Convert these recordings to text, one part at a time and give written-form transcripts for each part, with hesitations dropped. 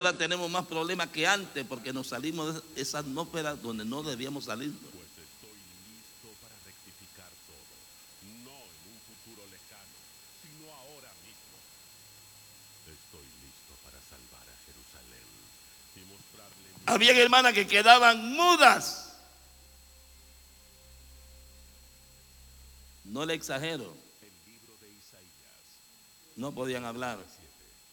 ahora tenemos más problemas que antes porque nos salimos de esa atmósfera donde no debíamos salir. Pues estoy listo para rectificar todo, no en un futuro lejano, sino ahora mismo. Estoy listo para salvar a Jerusalén y mostrarle mi Había hermanas que quedaban mudas. No le exagero, el libro de Isaías no podían hablar. 7.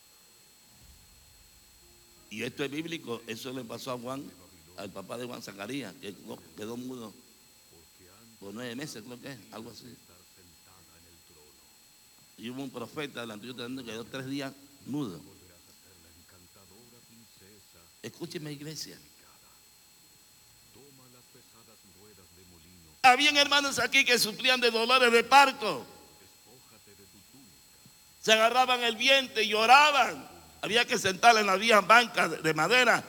Y esto es bíblico, eso le pasó a Juan, al papá de Juan Zacarías, que quedó mudo por 9 meses, creo que es, algo así. Estar sentada en el trono, Y hubo un profeta del Antiguo Testamento que quedó 3 días mudo. volverás a ser la encantadora princesa Escúcheme, iglesia. delicada. Toma las pesadas ruedas de molino, Habían hermanos aquí que sufrían de dolores de parto. despójate de tu túnica, Se agarraban el vientre y lloraban. Había que sentarla en las viejas bancas de madera.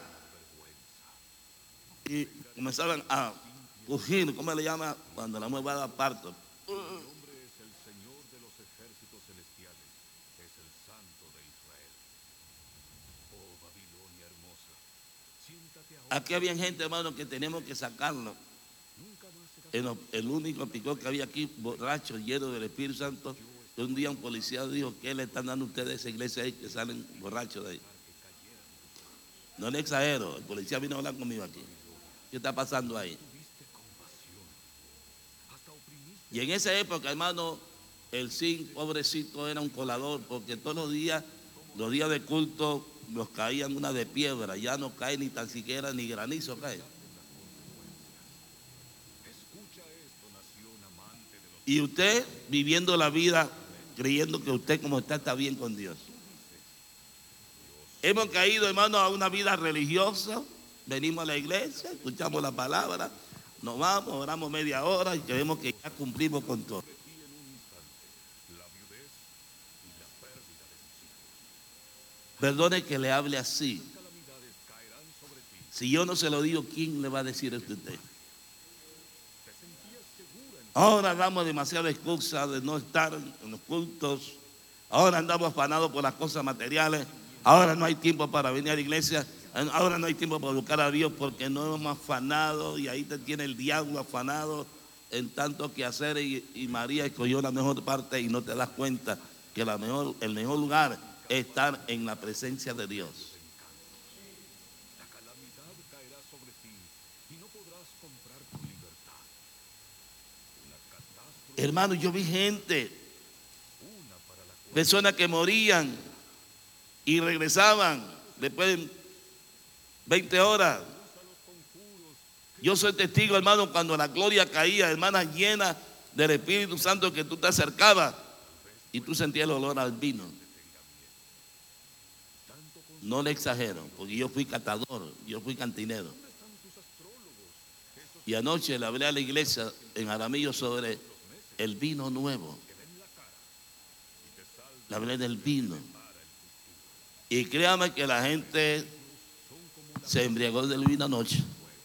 Y comenzaban a rugir, ¿cómo le llama? Cuando la mujer va a dar parto. el hombre es el Señor de los ejércitos celestiales, es el Santo de Israel. Oh Babilonia hermosa, siéntate ahora, Aquí había gente, hermano, que teníamos que sacarlo. nunca más serás El único picón que había aquí, borracho, lleno del Espíritu Santo, que un día un policía dijo, ¿qué le están dando ustedes a esa iglesia ahí que salen borrachos de ahí? No le exagero, el policía vino a hablar conmigo aquí. ¿Qué está pasando ahí? tuviste compasión, hasta oprimiste. Y en esa época, hermano, el zinc, pobrecito, era un colador, porque todos los días de culto, nos caían una de piedra, ya no cae ni tan siquiera ni granizo cae. Escucha esto, nación amante de los Y usted viviendo la vida creyendo que usted como está bien con Dios. Hemos caído, hermano, a una vida religiosa. Venimos a la iglesia, escuchamos la palabra, nos vamos, oramos media hora y creemos que ya cumplimos con todo. ti en un instante, la viudez y la pérdida de tus hijos. Perdone que le hable así. Calamidades caerán sobre ti. Si yo no se lo digo, ¿quién le va a decir esto a usted? Te sentías segura en Ahora damos demasiada excusa de no estar en los cultos. Ahora andamos afanados por las cosas materiales. Ahora no hay tiempo para venir a la iglesia. Ahora no hay tiempo para buscar a Dios porque no hemos afanado y ahí te tiene el diablo afanado en tanto que hacer y María escogió la mejor parte y no te das cuenta que el mejor lugar es estar en la presencia de Dios. la calamidad caerá sobre ti y no podrás comprar tu libertad. Una catástrofe, Hermano, yo vi gente, una para la cual personas que morían y regresaban después de 20 horas. Yo soy testigo, hermano, cuando la gloria caía, hermanas llenas del Espíritu Santo, que tú te acercabas y tú sentías el olor al vino. No le exagero, porque yo fui catador, yo fui cantinero. Y anoche le hablé a la iglesia en Aramillo sobre el vino nuevo. Le hablé del vino. Y créame que la gente se embriagó del vino anoche.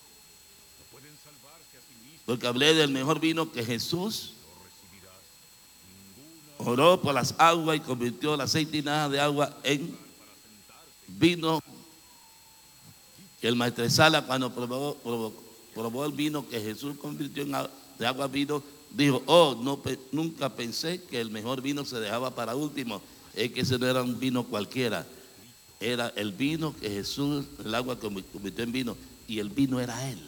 Porque hablé del mejor vino que Jesús oró por las aguas y convirtió el aceite y nada de agua en vino. Que el maestresala cuando probó el vino que Jesús convirtió de agua a vino, dijo, nunca pensé que el mejor vino se dejaba para último. Es que ese no era un vino cualquiera. Era el vino que Jesús, el agua convirtió en vino, y el vino era Él.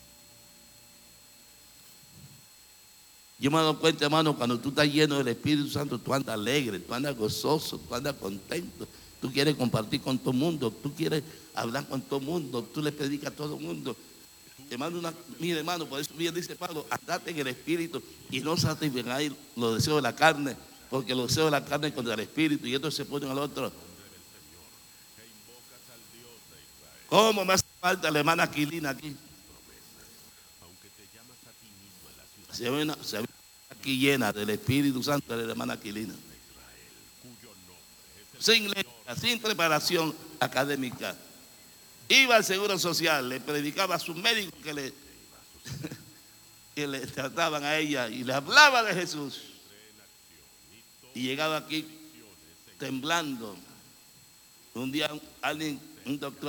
Yo me he dado cuenta, hermano, cuando tú estás lleno del Espíritu Santo, tú andas alegre, tú andas gozoso, tú andas contento, tú quieres compartir con todo el mundo, tú quieres hablar con todo el mundo, tú le predicas a todo el mundo. Hermano, mire, hermano, por eso bien dice Pablo, andate en el Espíritu y no satisfagáis los deseos de la carne, porque los deseos de la carne contra el Espíritu y estos se ponen al otro. ¿Cómo me hace falta la hermana Aquilina aquí? aunque te llamas a ti mismo en la ciudad Se ve aquí llena del Espíritu Santo de la hermana Aquilina. de Israel, cuyo nombre es el Sin letra, sin preparación académica. Iba al Seguro Social, le predicaba a sus médicos que le trataban a ella y le hablaba de Jesús. Y llegaba aquí temblando. Un día un doctor